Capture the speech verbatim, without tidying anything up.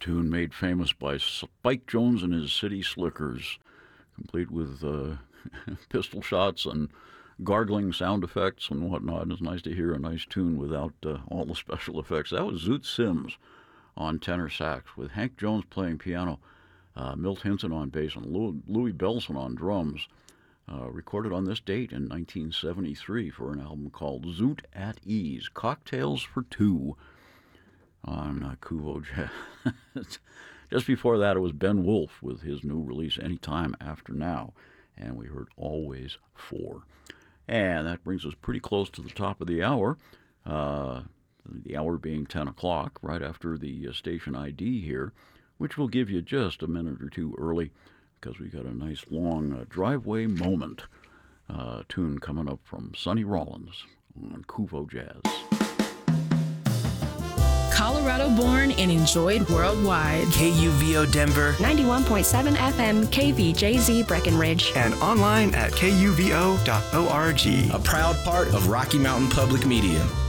tune made famous by Spike Jones and his City Slickers, complete with uh, pistol shots and gargling sound effects and whatnot. It's nice to hear a nice tune without uh, all the special effects. That was Zoot Sims on tenor sax, with Hank Jones playing piano, uh, Milt Hinton on bass, and Louis, Louis Bellson on drums. Uh, recorded on this date in nineteen seventy-three for an album called Zoot at Ease, Cocktails for Two, on uh, Kuvo Jazz. Just before that, it was Ben Wolf with his new release, Anytime After Now, and we heard Always Four. And that brings us pretty close to the top of the hour, uh, the hour being ten o'clock, right after the uh, station I D here, which will give you just a minute or two early, because we got a nice long uh, driveway moment uh, tune coming up from Sonny Rollins on Kuvo Jazz. Colorado born and enjoyed worldwide. K U V O Denver, ninety-one point seven F M, K V J Z Breckenridge, and online at K U V O dot org. A proud part of Rocky Mountain Public Media.